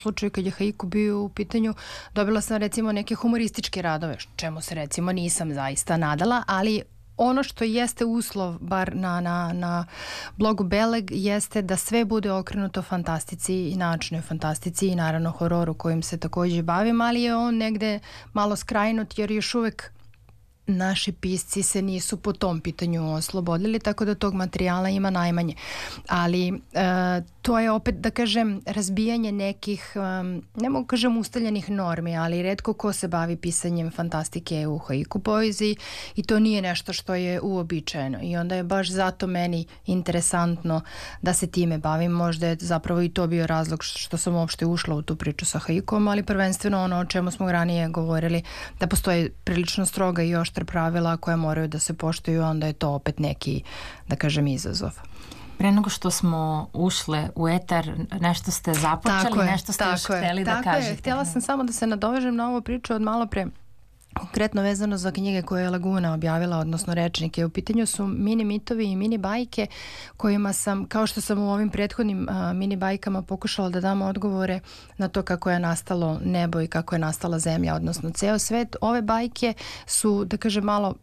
slučaju kad je haiku bio u pitanju, dobila sam recimo neke humorističke radove, čemu se recimo nisam zaista nadala, ali ono što jeste uslov, bar na blogu Beleg, jeste da sve bude okrenuto fantastici i naučnoj fantastici i naravno hororu kojim se takođe bavim, ali je on negde malo skrajnut jer još uvek naši pisci se nisu po tom pitanju oslobodili, tako da tog materijala ima najmanje. Ali to je opet, da kažem, razbijanje nekih, ne mogu kažem ustaljenih normi, ali retko ko se bavi pisanjem fantastike u haiku poeziji i to nije nešto što je uobičajeno. I onda je baš zato meni interesantno da se time bavim. Možda je zapravo i to bio razlog što sam uopšte ušla u tu priču sa haikom, ali prvenstveno ono o čemu smo ranije govorili, da postoje prilično stroga i oštra pravila koja moraju da se poštuju, onda je to opet neki, da kažem, izazov. Pre nego što smo ušle u etar, nešto ste započeli, nešto ste još hteli da kažete. Tako je, htjela sam samo da se nadovežem na ovu priču od malo pre, konkretno vezano za knjige koje je Laguna objavila, odnosno rečnike. U pitanju su mini mitovi i mini bajke kojima sam, kao što sam u ovim prethodnim mini bajkama pokušala da dam odgovore na to kako je nastalo nebo i kako je nastala zemlja, odnosno ceo svet. Ove bajke su, da kažem, malo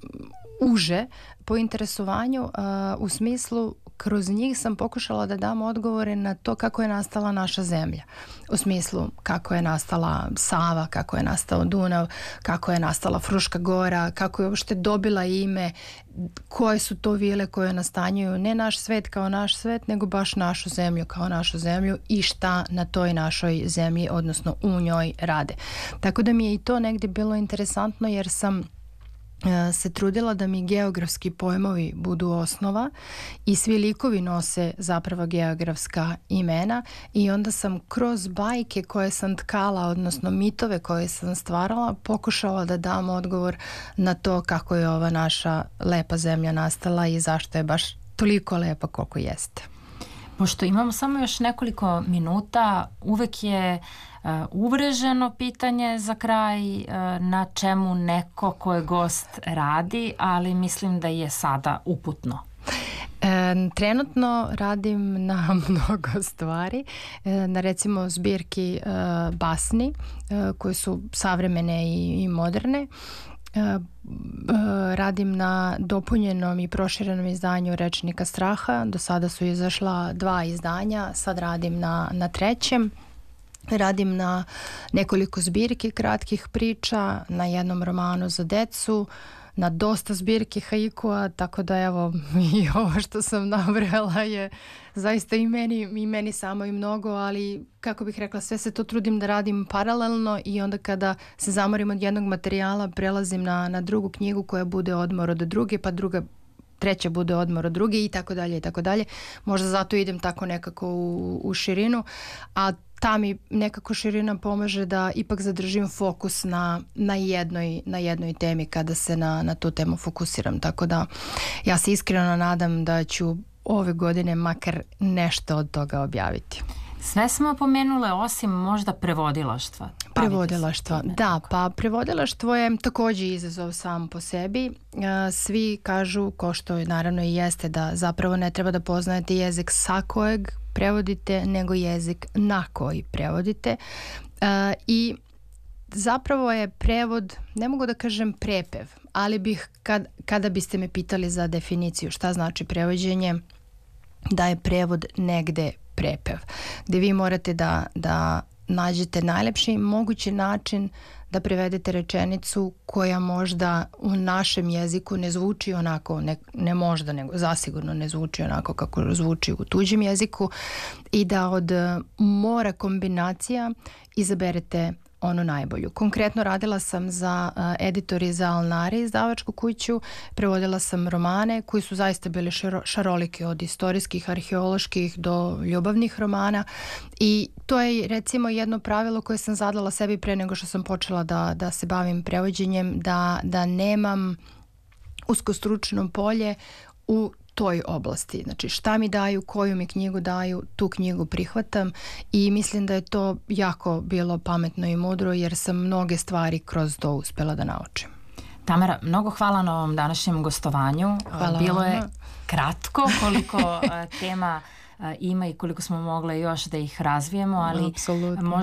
uže po interesovanju, u smislu kroz njih sam pokušala da dam odgovore na to kako je nastala naša zemlja. U smislu kako je nastala Sava, kako je nastao Dunav, kako je nastala Fruška Gora, kako je uopšte dobila ime, koje su to vile koje nastanjuju ne naš svet kao naš svet, nego baš našu zemlju kao našu zemlju i šta na toj našoj zemlji, odnosno u njoj rade. Tako da mi je i to negdje bilo interesantno jer sam se trudila da mi geografski pojmovi budu osnova i svi likovi nose zapravo geografska imena i onda sam kroz bajke koje sam tkala, odnosno mitove koje sam stvarala, pokušala da dam odgovor na to kako je ova naša lepa zemlja nastala i zašto je baš toliko lepa koliko jeste. Pošto imamo samo još nekoliko minuta, uvek je uvreženo pitanje za kraj na čemu neko ko je gost radi, ali mislim da je sada uputno. Trenutno radim na mnogo stvari, na recimo zbirki basni koje su savremene i moderne. Radim na dopunjenom i proširenom izdanju Rečnika straha. Do sada su izašla 2 izdanja, sad radim na trećem. Radim na nekoliko zbirki kratkih priča, na jednom romanu za decu, na dosta zbirki haikua, tako da evo i ovo što sam nabrala je zaista i meni samo i mnogo, ali kako bih rekla, sve se to trudim da radim paralelno i onda kada se zamorim od jednog materijala prelazim na drugu knjigu koja bude odmor od druge, pa treća bude odmor od druge i tako dalje i tako dalje. Možda zato idem tako nekako u širinu, a ta mi nekako širina pomaže da ipak zadržim fokus na jednoj temi kada se na tu temu fokusiram. Tako da ja se iskreno nadam da ću ove godine makar nešto od toga objaviti. Sve smo pomenule osim možda prevodilaštva. Prevodilaštva, da, pa prevodilaštvo je također izazov sam po sebi. Svi kažu, ko što naravno i jeste, da zapravo ne treba da poznajete jezik sa kojeg prevodite, nego jezik na koji prevodite. I zapravo je prevod, ne mogu da kažem prepev, ali bih, kada biste me pitali za definiciju šta znači prevođenje, da je prevod negde prepev, gdje vi morate da nađete najlepši mogući način da prevedete rečenicu koja možda u našem jeziku ne zvuči onako, ne možda, nego zasigurno ne zvuči onako kako zvuči u tuđem jeziku i da od mora kombinacija izaberete onu najbolju. Konkretno radila sam za editori za Alnari, izdavačku kuću, prevodila sam romane koji su zaista bili šaroliki, od istorijskih, arheoloških do ljubavnih romana i to je recimo jedno pravilo koje sam zadala sebi pre nego što sam počela da se bavim prevođenjem, da nemam uskostručno polje u toj oblasti. Znači šta mi daju, koju mi knjigu daju, tu knjigu prihvatam i mislim da je to jako bilo pametno i mudro jer sam mnoge stvari kroz to uspjela da naučim. Tamara, mnogo hvala na ovom današnjem gostovanju. Hvala. Bilo je kratko koliko tema ima i koliko smo mogle još da ih razvijemo, ali apsolutno.